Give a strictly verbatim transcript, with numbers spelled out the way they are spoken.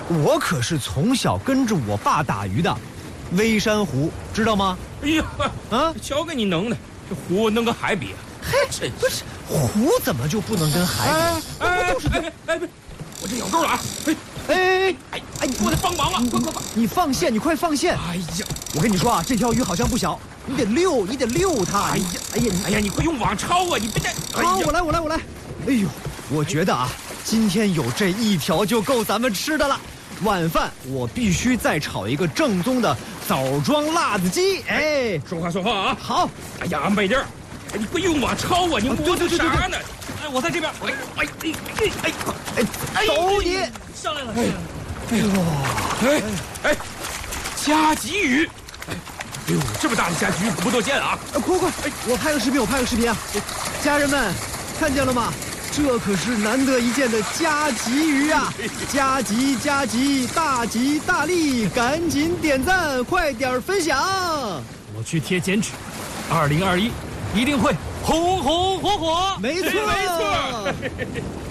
我可是从小跟着我爸打鱼的，微山湖知道吗？ 哎呀， 啊， 瞧给你能的，这湖能跟海比啊？ 嘿，不是湖怎么就不能跟海比？ 哎哎哎哎，我这咬钩了啊！哎哎哎哎哎，你过来帮忙啊！快快快！ 你放线，你快放线！ 哎呀， 我跟你说啊，这条鱼好像不小，你得溜，你得溜它。 哎呀， 哎呀， 哎呀，你快用网抄啊！你别再…… 好，我来，我来，我来。哎呦，我觉得啊，今天有这一条就够咱们吃的了。晚饭我必须再炒一个正宗的枣庄辣子鸡。哎， 说话说话啊！ 好。 哎呀，美弟儿，你快用网抄啊！你磨蹭啥呢？哎，我在这边。哎哎哎哎哎哎！ 走你！ 上来了，上来了！ 哎呦， 哎哎，加急鱼！哎呦，这么大的加急鱼可不多见啊！ 快快，哎，我拍个视频，我拍个视频啊！家人们，看见了吗？这可是难得一见的加急鱼啊！加急加急，大吉大利！赶紧点赞，快点分享！ 我去贴剪纸，二零二一一定会红红火火！ 没错， 没错。